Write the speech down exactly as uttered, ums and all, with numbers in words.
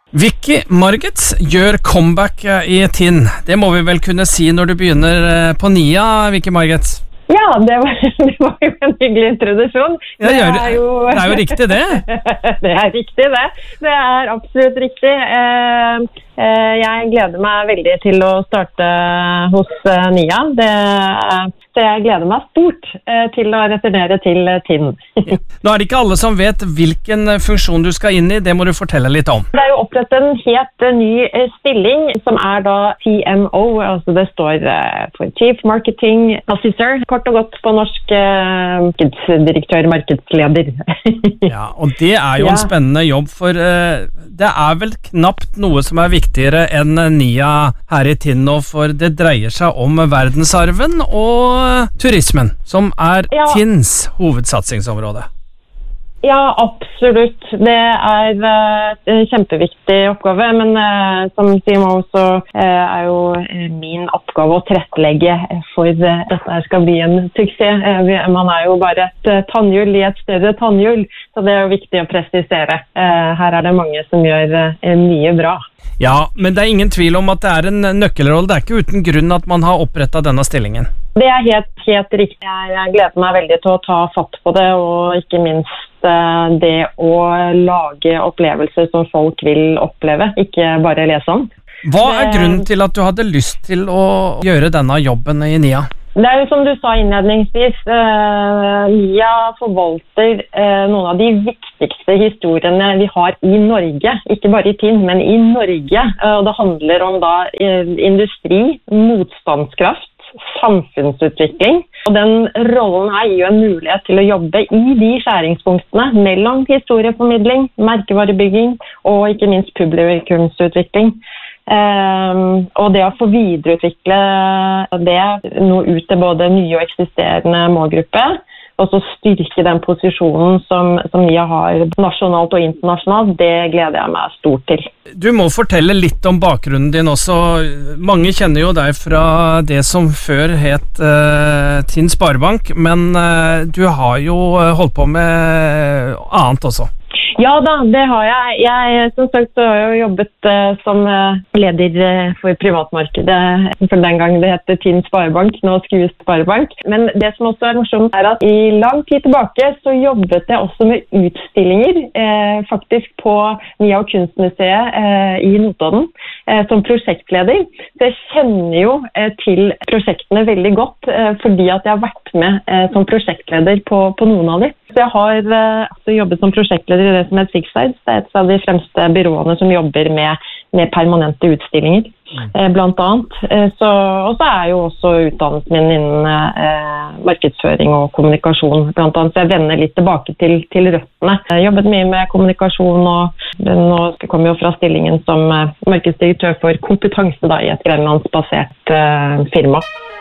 Vicky Margits gjør comeback i Tinn. Det må vi vel kunne si når du begynner på Nia, Vicky Margits? Ja, det var, det var jo en hyggelig introduksjon. Ja, det, er jo, det er jo riktig det. Det er riktig det. Det er absolutt riktig. Jeg gleder meg veldig til å starte hos Nia. Det, det jeg gleder meg stort til å returnere til Tinn. Ja. Nå er det ikke alle som vet hvilken funksjon du skal inn i. Det må du fortelle litt om. Det er jo opprettet en helt ny stilling som er da T M O, altså det står for Chief Marketing Officer, kort og godt på norsk markedsdirektør, markedsleder. Ja, og det er jo en spennende jobb, for uh, det er vel knapt noe som er viktigere enn Nia her i Tinn, for det dreier seg om verdensarven og turismen, som er ja. Tinns hovedsatsingsområde. Ja, absolutt. Det er uh, en kjempeviktig oppgave, men uh, som C M O så uh, er jo min oppgave å tilrettelegge for uh, dette skal bli en suksess. Uh, man er jo bare et uh, tannhjul i et større tannhjul, så det er jo viktig å presisere. Uh, her er det mange som gjør uh, mye bra. Ja, men det er ingen tvil om at det er en nøkkelrolle. Det er ikke uten grunn at man har opprettet denne stillingen. Det er helt, helt riktig. Jeg, jeg gleder meg veldig til å ta fatt på det, og ikke minst uh, det å lage opplevelser som folk vil oppleve, ikke bare lese om. Hva er grunnen til at du hadde lyst til å gjøre denne jobben i Nia? Det er jo som du sa innledningsvis, uh, Nia forvalter uh, noen av de viktigste historiene vi har i Norge, ikke bare i Tinn, men i Norge. Uh, og det handler om da uh, industri, motstandskraft, samfunnsutvikling. Og den rollen her gir jo en mulighet til å jobbe i de skjæringspunktene mellom historieformidling, merkevarebygging og ikke minst publikumsutvikling. Um, og det å få videreutvikle det nå ut til både nye og eksisterende målgruppe, og så styrke den posisjonen som, som Nia har nasjonalt og internasjonalt, det gleder jeg meg stort til. Du må fortelle litt om bakgrunnen din også. Mange kjenner jo deg fra det som før het uh, Tinn Sparebank, men uh, du har jo holdt på med annet også. Ja da, det har jeg. Jeg som sagt så har jeg jobbet uh, som uh, leder uh, for privatmarkedet, for den gang det heter Tinn Sparebank, nå Skue Sparebank. Men det som også er morsomt er at i lang tid tilbake så jobbet jeg også med utstillinger, uh, faktisk på Nia og Kunstmuseet uh, i Notodden, uh, som prosjektleder. Så jeg kjenner jo uh, til prosjektene veldig godt, uh, fordi at jeg har vært med uh, som prosjektleder på, på noen av dem. Så jeg har uh, jobbet som prosjektleder i det som heter Sigsides. Det er et av de fremste byråene som jobber med, med permanente utstillinger, mm. eh, blant annet. Eh, så, og så er jo også utdannelsen min innen eh, markedsføring og kommunikasjon, blant annet. Så jeg vender litt tilbake til, til røttene. Jeg har jobbet mye med kommunikasjon, og nå kommer jeg jo fra stillingen som eh, markedsdirektør for kompetanse da, i et grenlandsbasert eh, firma.